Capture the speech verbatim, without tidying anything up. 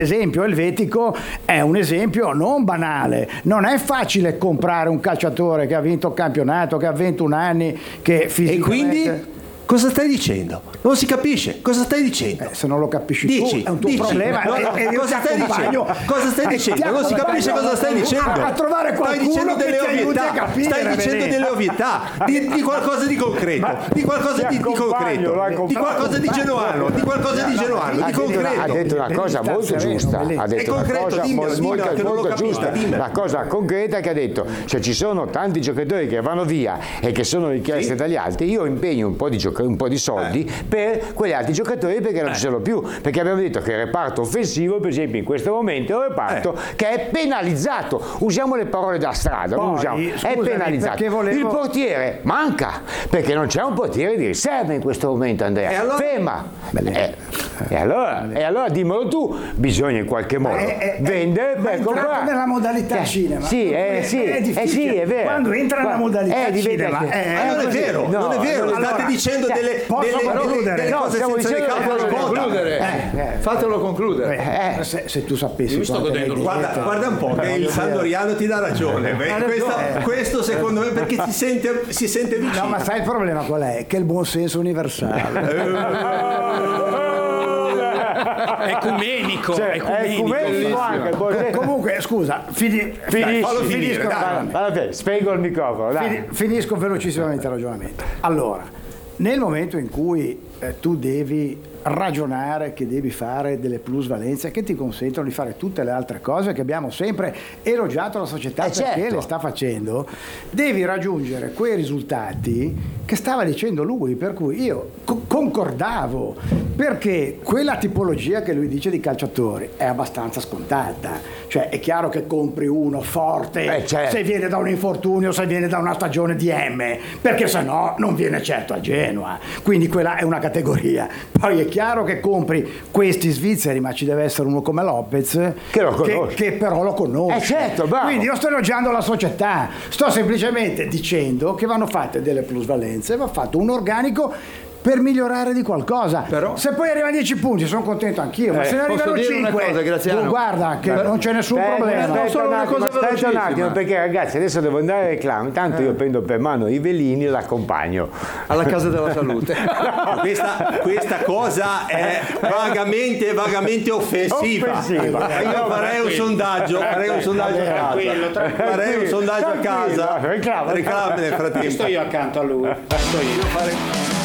Esempio elvetico è un esempio non banale. Non è facile comprare un calciatore che ha vinto il campionato, che ha ventuno anni, che fisicamente... E quindi cosa stai dicendo? Non si capisce. Cosa stai dicendo? Eh, se non lo capisci dici, tu, è un tuo dici. problema. No, no, e, e cosa stai dicendo? Cosa stai dicendo? Non si capisce cosa stai dicendo. A, a trovare qualcuno stai dicendo delle che ti aiuti ovvietà. a capire. Stai dicendo delle ovvietà. Di, di qualcosa di concreto. Ma di qualcosa di, di concreto. Di qualcosa di genuano. Di qualcosa di genuano. Di concreto. Ha detto una cosa molto giusta. Ha detto una cosa molto, molto giusta. La cosa concreta è che ha detto: se ci sono tanti giocatori che vanno via e che sono richiesti dagli altri, io impegno un po' di, gioca- un po' di soldi eh. per quegli altri giocatori perché non eh. ci sono più. Perché abbiamo detto che il reparto offensivo, per esempio, in questo momento è un reparto eh. che è penalizzato. Usiamo le parole da strada, Poi, non usiamo. scusami, è penalizzato. Volevo... Il portiere manca perché non c'è un portiere di riserva in questo momento, Andrea. E allora? Ferma. Eh. E allora, e allora dimmelo tu, bisogna in qualche modo è, è, vendere è, per è comprare. nella modalità eh, cinema. Sì, è, è, sì, è, eh, sì, è vero. Quando entra nella modalità eh, cinema, che, è, eh, non è vero, no, non è vero. Allora, state dicendo cioè, delle, posso delle, concludere? delle No, cose stiamo senza dicendo le fatelo concludere. Eh, eh, fatelo concludere. Eh, se, se tu sapessi mi sto quante godendo. ne Guarda, dietro. guarda un po' che il Sandoriano ti dà ragione. Questa, questo secondo me perché si sente, si sente vicino. No, ma sai il problema qual è? Che il buon senso universale. Ecumenico, cioè, ecumenico. ecumenico anche. Comunque, scusa, fini, Finisci, fallo finisci, finisco, dai, dai, spengo il microfono. Dai. Fini, finisco velocissimamente il ragionamento. Allora, nel momento in cui eh, tu devi ragionare che devi fare delle plusvalenze che ti consentono di fare tutte le altre cose che abbiamo sempre elogiato la società eh perché certo. le sta facendo, devi raggiungere quei risultati che stava dicendo lui, per cui io co- concordavo, perché quella tipologia che lui dice di calciatori è abbastanza scontata, cioè è chiaro che compri uno forte eh certo. se viene da un infortunio, se viene da una stagione di M, perché se no non viene certo a Genoa, quindi quella è una categoria. Poi è chiaro che compri questi svizzeri, ma ci deve essere uno come Lopez che, lo che, che però lo conosce. Eh certo, bravo. Quindi io sto elogiando la società, sto semplicemente dicendo che vanno fatte delle plusvalenze, va fatto un organico per migliorare di qualcosa. Però, se poi arrivano dieci punti sono contento anch'io, ma eh, se ne arrivano cinque, oh, guarda che Beh, non c'è nessun beh, problema. Aspetta, solo un una attimo, cosa aspetta un attimo, velocissima. perché ragazzi adesso devo andare al reclamo, intanto eh. io prendo per mano i velini e l'accompagno alla casa della salute. questa, questa cosa è vagamente vagamente offensiva, offensiva. io farei un sondaggio farei un sondaggio a casa farei un sondaggio a casa reclama reclama nel frattempo. Sto io accanto a lui. Sto io.